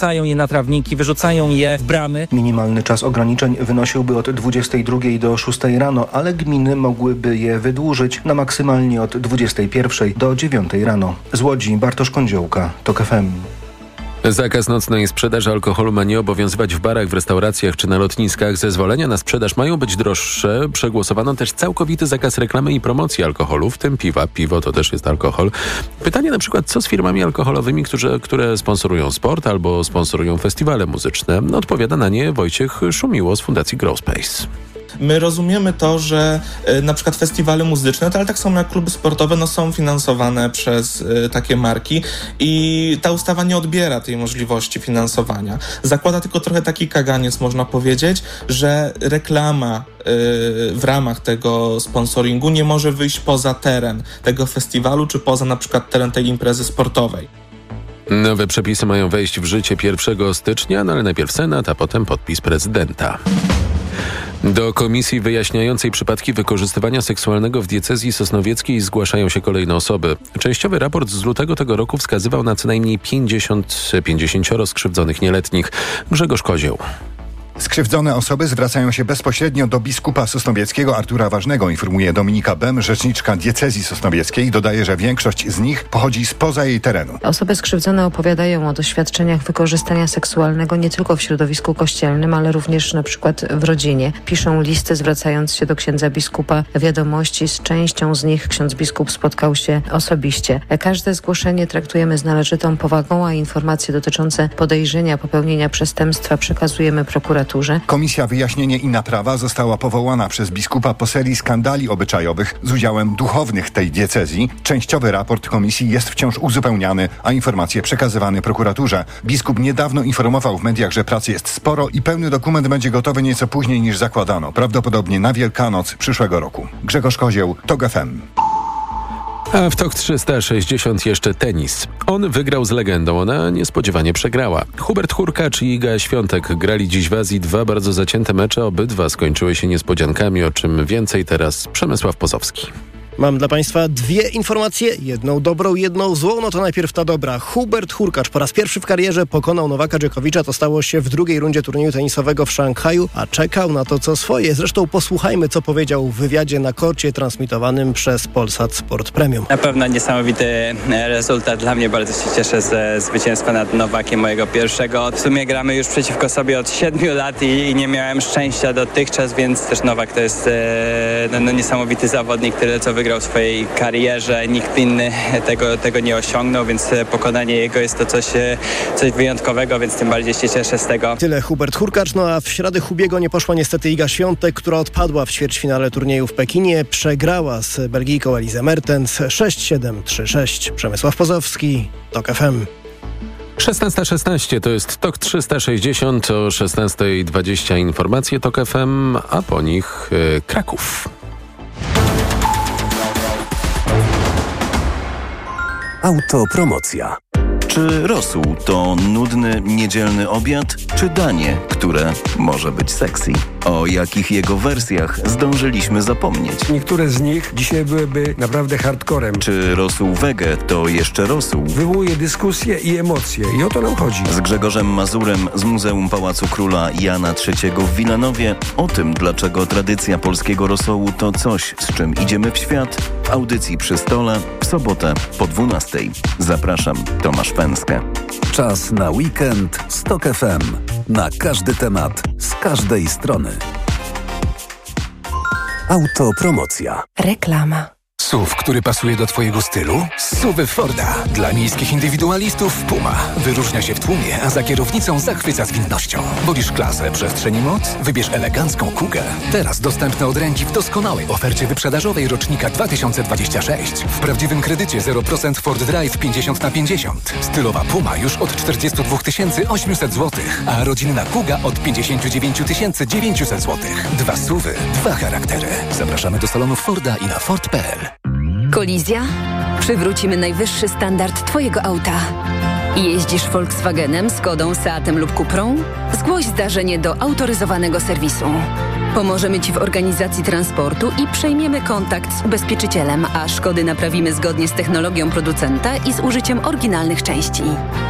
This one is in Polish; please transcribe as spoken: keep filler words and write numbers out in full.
wyrzucają je na trawniki, wyrzucają je w bramy. Minimalny czas ograniczeń wynosiłby od dwudziestej drugiej do szóstej rano, ale gminy mogłyby je wydłużyć na maksymalnie od dwudziestej pierwszej do dziewiątej rano. Z Łodzi Bartosz Kądziołka, TOK F M. Zakaz nocnej sprzedaży alkoholu ma nie obowiązywać w barach, w restauracjach czy na lotniskach. Zezwolenia na sprzedaż mają być droższe. Przegłosowano też całkowity zakaz reklamy i promocji alkoholu, w tym piwa. Piwo to też jest alkohol. Pytanie na przykład, co z firmami alkoholowymi, którzy, które sponsorują sport albo sponsorują festiwale muzyczne? Odpowiada na nie Wojciech Szumiło z Fundacji Growspace. My rozumiemy to, że y, na przykład festiwale muzyczne, to ale tak samo jak kluby sportowe, no są finansowane przez y, takie marki i ta ustawa nie odbiera tej możliwości finansowania. Zakłada tylko trochę taki kaganiec, można powiedzieć, że reklama y, w ramach tego sponsoringu nie może wyjść poza teren tego festiwalu, czy poza na przykład teren tej imprezy sportowej. Nowe przepisy mają wejść w życie pierwszego stycznia, no ale najpierw Senat, a potem podpis prezydenta. Do komisji wyjaśniającej przypadki wykorzystywania seksualnego w diecezji sosnowieckiej zgłaszają się kolejne osoby. Częściowy raport z lutego tego roku wskazywał na co najmniej pięćdziesiąt, pięćdziesięcioro skrzywdzonych nieletnich. Grzegorz Kozieł. Skrzywdzone osoby zwracają się bezpośrednio do biskupa sosnowieckiego Artura Ważnego, informuje Dominika Bem, rzeczniczka diecezji sosnowieckiej. Dodaje, że większość z nich pochodzi spoza jej terenu. Osoby skrzywdzone opowiadają o doświadczeniach wykorzystania seksualnego nie tylko w środowisku kościelnym, ale również na przykład w rodzinie. Piszą listy zwracając się do księdza biskupa. Wiadomości z częścią z nich ksiądz biskup spotkał się osobiście. Każde zgłoszenie traktujemy z należytą powagą, a informacje dotyczące podejrzenia popełnienia przestępstwa przekazujemy prokuraturze. Komisja Wyjaśnienie i Naprawa została powołana przez biskupa po serii skandali obyczajowych z udziałem duchownych tej diecezji. Częściowy raport komisji jest wciąż uzupełniany, a informacje przekazywane prokuraturze. Biskup niedawno informował w mediach, że pracy jest sporo i pełny dokument będzie gotowy nieco później niż zakładano. Prawdopodobnie na Wielkanoc przyszłego roku. Grzegorz Kozieł, TOK F M. A w TOK trzysta sześćdziesiąt jeszcze tenis. On wygrał z legendą, ona niespodziewanie przegrała. Hubert Hurkacz i Iga Świątek grali dziś w Azji dwa bardzo zacięte mecze. Obydwa skończyły się niespodziankami, o czym więcej teraz Przemysław Pozowski. Mam dla Państwa dwie informacje, jedną dobrą, jedną złą. No to najpierw ta dobra. Hubert Hurkacz po raz pierwszy w karierze pokonał Nowaka Dżokowicza. To stało się w drugiej rundzie turnieju tenisowego w Szanghaju, a czekał na to co swoje. Zresztą posłuchajmy, co powiedział w wywiadzie na korcie transmitowanym przez Polsat Sport Premium. Na pewno niesamowity rezultat. Dla mnie bardzo się cieszę ze zwycięstwa nad Nowakiem, mojego pierwszego. W sumie gramy już przeciwko sobie od siedmiu lat i, i nie miałem szczęścia dotychczas, więc też Nowak to jest e, no, no, niesamowity zawodnik, tyle co wygrał w swojej karierze, nikt inny tego, tego nie osiągnął, więc pokonanie jego jest to coś, coś wyjątkowego, więc tym bardziej się cieszę z tego. Tyle Hubert Hurkacz, no a w środę Hubiego nie poszła niestety Iga Świątek, która odpadła w ćwierćfinale turnieju w Pekinie, przegrała z Belgijką Elizę Mertens sześć siedem trzy sześć. Przemysław Pozowski, TOK F M. szesnasta szesnaście to jest TOK trzysta sześćdziesiąt, o szesnasta dwadzieścia informacje TOK F M, a po nich yy, Kraków. Autopromocja. Czy rosół to nudny, niedzielny obiad, czy danie, które może być sexy? O jakich jego wersjach zdążyliśmy zapomnieć? Niektóre z nich dzisiaj byłyby naprawdę hardcorem. Czy rosół wege to jeszcze rosół? Wywołuje dyskusje i emocje i o to nam chodzi. Z Grzegorzem Mazurem z Muzeum Pałacu Króla Jana trzeciego w Wilanowie o tym, dlaczego tradycja polskiego rosołu to coś, z czym idziemy w świat, w audycji Przy Stole w sobotę po dwunastej. Zapraszam, Tomasz Pęskę. Czas na weekend z TOK F M. Na każdy temat, z każdej strony. Autopromocja. Reklama. S U V, który pasuje do Twojego stylu? S U V Forda. Dla miejskich indywidualistów Puma. Wyróżnia się w tłumie, a za kierownicą zachwyca zwinnością. Wolisz klasę, przestrzeń i moc? Wybierz elegancką Kugę. Teraz dostępne od ręki w doskonałej ofercie wyprzedażowej rocznika dwa tysiące dwudziestego szóstego. W prawdziwym kredycie zero procent Ford Drive pięćdziesiąt na pięćdziesiąt. Stylowa Puma już od czterdzieści dwa tysiące osiemset złotych, a rodzinna Kuga od pięćdziesiąt dziewięć tysięcy dziewięćset złotych. Dwa S U V-y, dwa charaktery. Zapraszamy do salonów Forda i na Ford kropka p l. Kolizja? Przywrócimy najwyższy standard Twojego auta. Jeździsz Volkswagenem, Skodą, Seatem lub Cuprą? Zgłoś zdarzenie do autoryzowanego serwisu. Pomożemy Ci w organizacji transportu i przejmiemy kontakt z ubezpieczycielem, a szkody naprawimy zgodnie z technologią producenta i z użyciem oryginalnych części.